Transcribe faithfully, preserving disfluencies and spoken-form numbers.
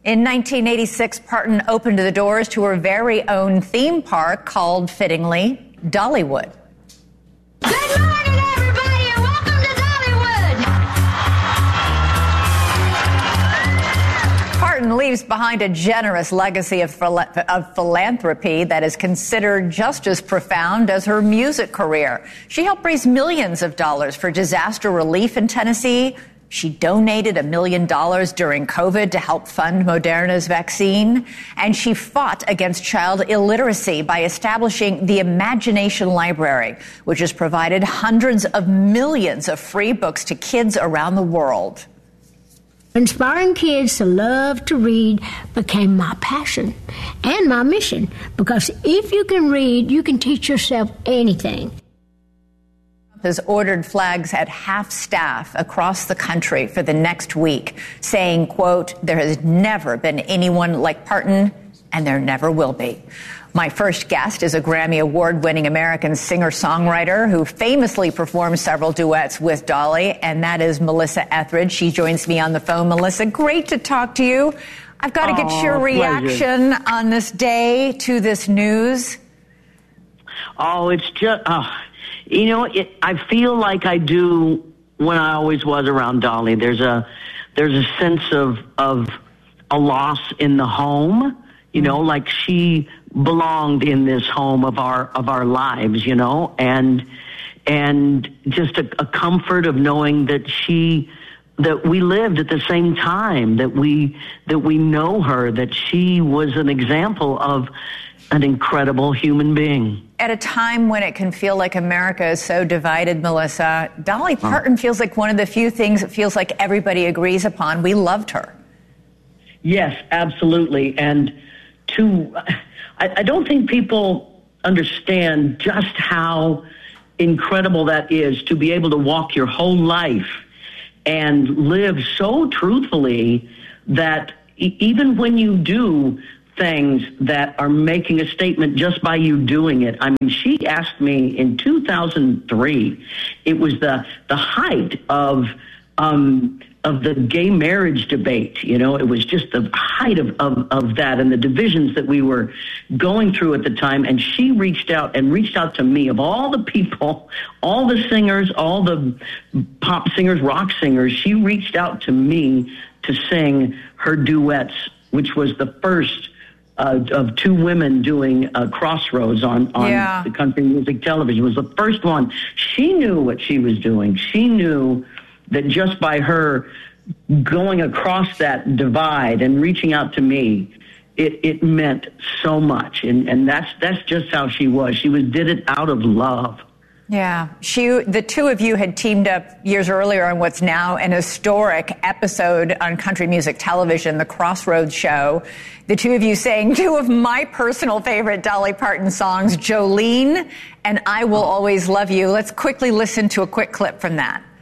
In nineteen eighty-six, Parton opened the doors to her very own theme park called, fittingly, Dollywood. Good morning, everybody, and welcome to Dollywood! Parton leaves behind a generous legacy of, phil- of philanthropy that is considered just as profound as her music career. She helped raise millions of dollars for disaster relief in Tennessee. She donated a million dollars during COVID to help fund Moderna's vaccine. And she fought against child illiteracy by establishing the Imagination Library, which has provided hundreds of millions of free books to kids around the world. Inspiring kids to love to read became my passion and my mission, because if you can read, you can teach yourself anything. Has ordered flags at half staff across the country for the next week, saying, quote, there has never been anyone like Parton, and there never will be. My first guest is a Grammy Award-winning American singer-songwriter who famously performed several duets with Dolly, and that is Melissa Etheridge. She joins me on the phone. Melissa, great to talk to you. I've got to get oh, your reaction pleasure. on this day to this news. Oh, it's just... Oh. You know, it, I feel like I do when I always was around Dolly. There's a there's a sense of of a loss in the home. You know, like she belonged in this home of our of our lives. You know, and and just a, a comfort of knowing that she that we lived at the same time, that we that we know her, that she was an example of an incredible human being. At a time when it can feel like America is so divided, Melissa, Dolly Parton feels like one of the few things it feels like everybody agrees upon. We loved her. Yes, absolutely. And to, I, I don't think people understand just how incredible that is, to be able to walk your whole life and live so truthfully that e- even when you do things that are making a statement just by you doing it. I mean, she asked me in two thousand three, it was the the height of um, of the gay marriage debate. You know, it was just the height of, of, of that and the divisions that we were going through at the time. And she reached out and reached out to me, of all the people, all the singers, all the pop singers, rock singers, she reached out to me to sing her duets, which was the first Uh, of two women doing uh, Crossroads on, on yeah. the country music television. It was the first one. She knew what she was doing. She knew that just by her going across that divide and reaching out to me, it, it meant so much. And, and that's that's just how she was. She was did it out of love. Yeah, she, the two of you had teamed up years earlier on what's now an historic episode on country music television, the Crossroads Show. The two of you sang two of my personal favorite Dolly Parton songs, Jolene and I Will Always Love You. Let's quickly listen to a quick clip from that.